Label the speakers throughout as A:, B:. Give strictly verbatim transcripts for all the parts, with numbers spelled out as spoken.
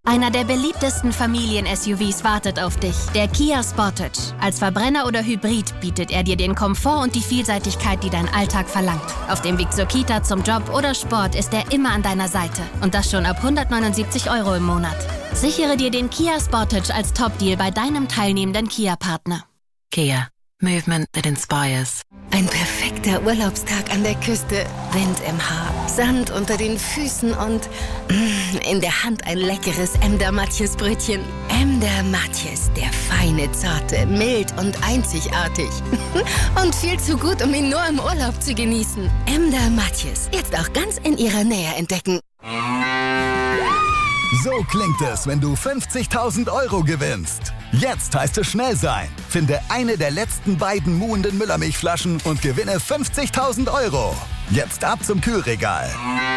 A: Einer der beliebtesten Familien-S U Vs wartet auf dich, der Kia Sportage. Als Verbrenner oder Hybrid bietet er dir den Komfort und die Vielseitigkeit, die dein Alltag verlangt. Auf dem Weg zur Kita, zum Job oder Sport ist er immer an deiner Seite. Und das schon ab hundertneunundsiebzig Euro im Monat. Sichere dir den Kia Sportage als Top-Deal bei deinem teilnehmenden Kia-Partner.
B: Kia. Movement that inspires.
C: Ein perfekter Urlaubstag an der Küste. Wind im Haar, Sand unter den Füßen und mm, in der Hand ein leckeres Emder Matjes Brötchen. Emder Matjes, der feine, zarte, mild und einzigartig. Und viel zu gut, um ihn nur im Urlaub zu genießen. Emder Matjes, jetzt auch ganz in ihrer Nähe entdecken.
D: So klingt es, wenn du fünfzigtausend Euro gewinnst. Jetzt heißt es schnell sein. Finde eine der letzten beiden muhenden Müllermilchflaschen und gewinne fünfzigtausend Euro. Jetzt ab zum Kühlregal.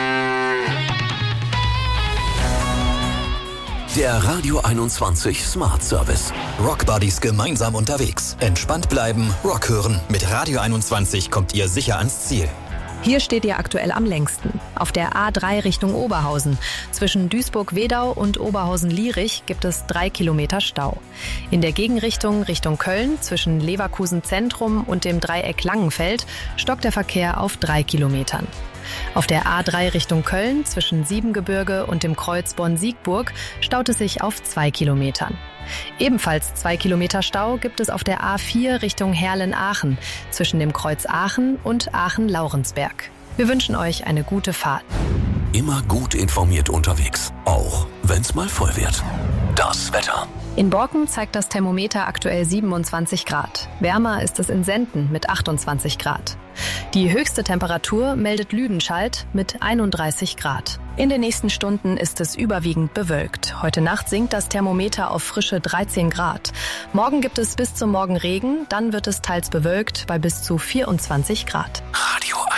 E: Der Radio einundzwanzig Smart Service.
F: Rockbuddies gemeinsam unterwegs. Entspannt bleiben, Rock hören. Mit Radio einundzwanzig kommt ihr sicher ans Ziel.
G: Hier steht ihr aktuell am längsten. Auf der A drei Richtung Oberhausen. Zwischen Duisburg-Wedau und Oberhausen-Lierich gibt es drei Kilometer Stau. In der Gegenrichtung Richtung Köln zwischen Leverkusen Zentrum und dem Dreieck Langenfeld stockt der Verkehr auf drei Kilometern. Auf der A drei Richtung Köln zwischen Siebengebirge und dem Kreuz Bonn-Siegburg staut es sich auf zwei Kilometern. Ebenfalls zwei Kilometer Stau gibt es auf der A vier Richtung Herlen-Aachen zwischen dem Kreuz Aachen und Aachen-Laurensberg. Wir wünschen euch eine gute Fahrt.
E: Immer gut informiert unterwegs, auch wenn's mal voll wird. Das Wetter.
G: In Borken zeigt das Thermometer aktuell siebenundzwanzig Grad. Wärmer ist es in Senden mit achtundzwanzig Grad. Die höchste Temperatur meldet Lüdenscheid mit einunddreißig Grad. In den nächsten Stunden ist es überwiegend bewölkt. Heute Nacht sinkt das Thermometer auf frische dreizehn Grad. Morgen gibt es bis zum Morgen Regen, dann wird es teils bewölkt bei bis zu vierundzwanzig Grad.